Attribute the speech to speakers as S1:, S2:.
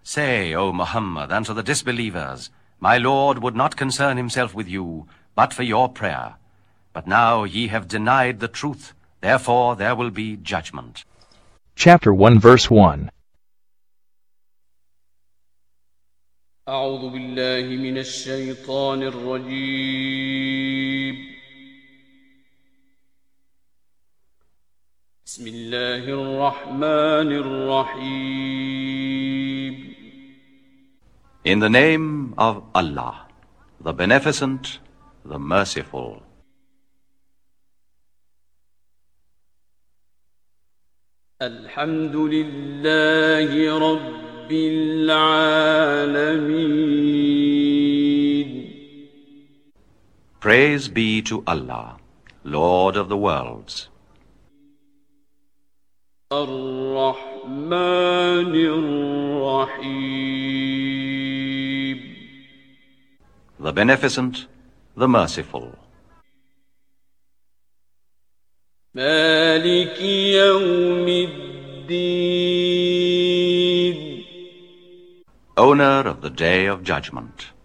S1: Say, O Muhammad, unto the disbelievers, My Lord would not concern himself with you, but for your prayer. But now ye have denied the truth, therefore there will be judgment.
S2: Chapter 1, verse 1.
S3: أعوذ بالله من الشيطان الرجيم بسم الله الرحمن الرحيم
S1: In the name of Allah, the Beneficent, the Merciful.
S3: الحمد لله رب العالمين
S1: Praise be to Allah, Lord of the worlds.
S3: الرحمن الرحيم
S1: The Beneficent, the Merciful.
S3: مالك يوم الدين
S1: Owner of the Day of Judgment.